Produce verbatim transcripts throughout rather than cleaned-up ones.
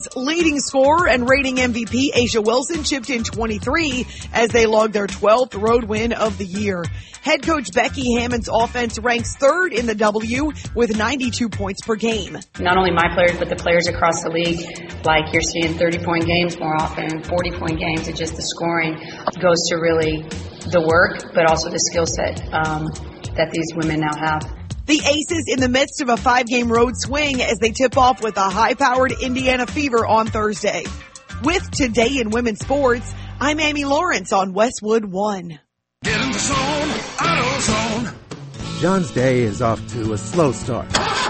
sports, leading scorer and reigning M V P A'ja Wilson chipped in twenty-three as they logged their twelfth road win of the year. Head coach Becky Hammon's offense ranks third in the W with ninety-two points per game. Not only my players, but the players across the league, like you're seeing thirty-point games more often, forty-point games. It's just the scoring goes to really the work, but also the skill set um, that these women now have. The Aces in the midst of a five-game road swing as they tip off with a high-powered Indiana Fever on Thursday. With Today in Women's Sports, I'm Amy Lawrence on Westwood One. Get in the zone, AutoZone. John's day is off to a slow start.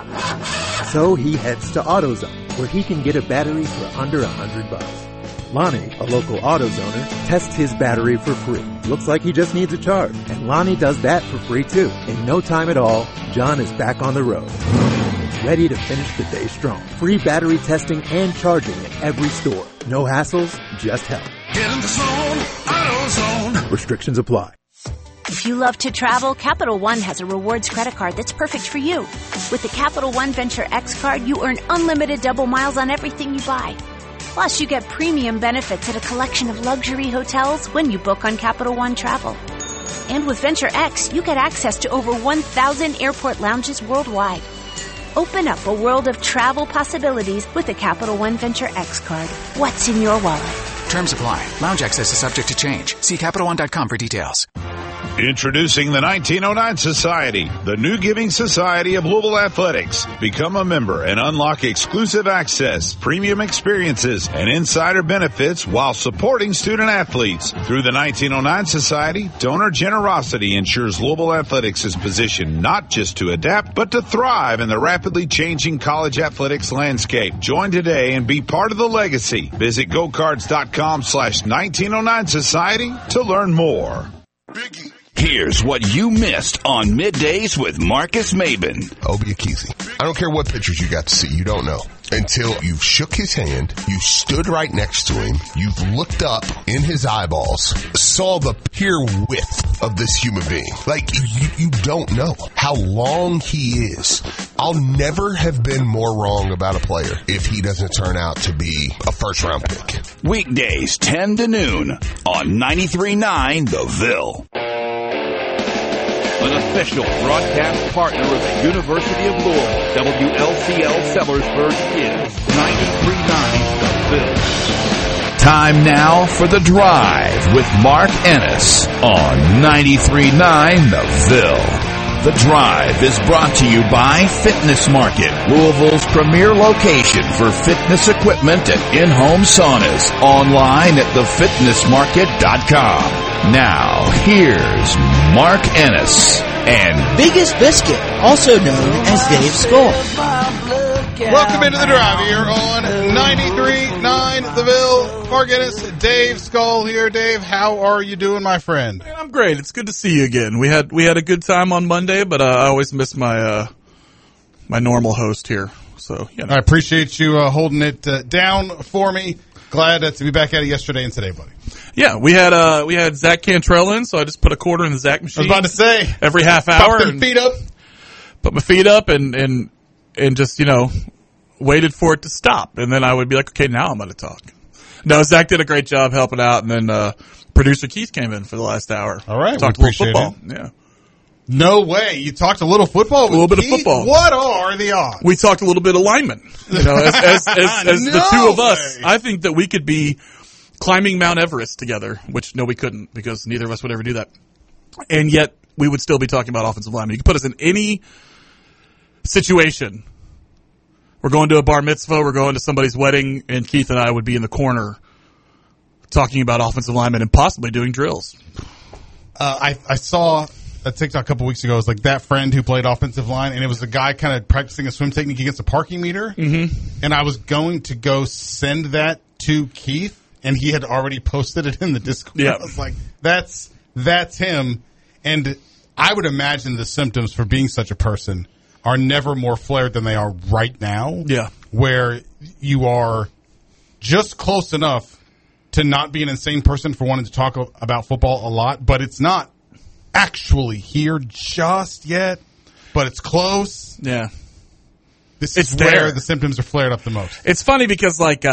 So he heads to AutoZone, where he can get a battery for under a hundred bucks. Lonnie, a local AutoZoner, tests his battery for free. Looks like he just needs a charge. And Lonnie does that for free too. In no time at all, John is back on the road. Ready to finish the day strong. Free battery testing and charging at every store. No hassles, just help. Get in the zone, AutoZone. Restrictions apply. If you love to travel, Capital One has a rewards credit card that's perfect for you. With the Capital One Venture X card, you earn unlimited double miles on everything you buy. Plus, you get premium benefits at a collection of luxury hotels when you book on Capital One Travel. And with Venture X, you get access to over one thousand airport lounges worldwide. Open up a world of travel possibilities with the Capital One Venture X card. What's in your wallet? Terms apply. Lounge access is subject to change. See Capital One dot com for details. Introducing the nineteen oh nine Society, the new giving society of Louisville Athletics. Become a member and unlock exclusive access, premium experiences, and insider benefits while supporting student athletes. Through the nineteen oh nine Society, donor generosity ensures Louisville Athletics is positioned not just to adapt, but to thrive in the rapidly changing college athletics landscape. Join today and be part of the legacy. Visit gocards.com slash 1909 Society to learn more. Biggie. Here's what you missed on Middays with Marcus Maben. Obi Akisi. I don't care what pictures you got to see. You don't know. Until you've shook his hand, you stood right next to him, you've looked up in his eyeballs, saw the pure width of this human being. Like, you, you don't know how long he is. I'll never have been more wrong about a player if he doesn't turn out to be a first-round pick. Weekdays, ten to noon on ninety-three point nine The Ville. An official broadcast partner of the University of Louisville, W L C L Sellersburg is ninety-three point nine The Ville. Time now for The Drive with Mark Ennis on ninety-three point nine The Ville. The Drive is brought to you by Fitness Market, Louisville's premier location for fitness equipment and in-home saunas. Online at the fitness market dot com. Now, here's Mark Ennis and Biggest Biscuit, also known as Dave Skull. Welcome into The Drive here on ninety-three point nine The Ville. Mark Ennis, Dave Skull here. Dave, how are you doing, my friend? I'm great. It's good to see you again. We had we had a good time on Monday, but uh, I always miss my uh, my normal host here. So you know. I appreciate you uh, holding it uh, down for me. Glad uh, to be back at it yesterday and today, buddy. Yeah, we had uh, we had Zach Cantrell in, so I just put a quarter in the Zach machine. I was about to say every half hour. Put my feet up. Put my feet up and, and and just you know waited for it to stop, and then I would be like, okay, now I'm going to talk. No, Zach did a great job helping out, and then uh, producer Keith came in for the last hour. All right, talked we a little football. It. Yeah. No way. You talked a little football with A little bit Keith? of football. What are the odds? We talked a little bit of linemen. You know, as, as, as, as no the two of us, way. I think that we could be climbing Mount Everest together, which no, we couldn't because neither of us would ever do that. And yet we would still be talking about offensive linemen. You can put us in any situation. We're going to a bar mitzvah, we're going to somebody's wedding, and Keith and I would be in the corner talking about offensive linemen and possibly doing drills. Uh, I, I saw a TikTok a couple weeks ago. It was like that friend who played offensive line, and it was the guy kind of practicing a swim technique against a parking meter. Mm-hmm. And I was going to go send that to Keith, and he had already posted it in the Discord. Yeah. I was like, that's that's him. And I would imagine the symptoms for being such a person are never more flared than they are right now. Yeah. Where you are just close enough to not be an insane person for wanting to talk about football a lot, but it's not actually here just yet, but it's close. Yeah. This It's is where there. the symptoms are flared up the most. It's funny because, like, uh,